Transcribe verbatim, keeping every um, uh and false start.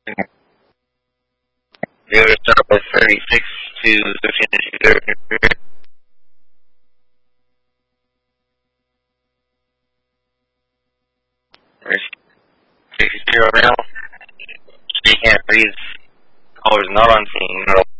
They were set up at thirty-six to fifteen zero. six zero now. She can't read. Caller's not on scene.